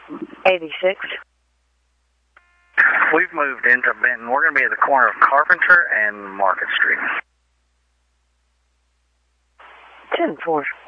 86. We've moved into Benton. We're going to be at the corner of Carpenter and Market Street. 10-4.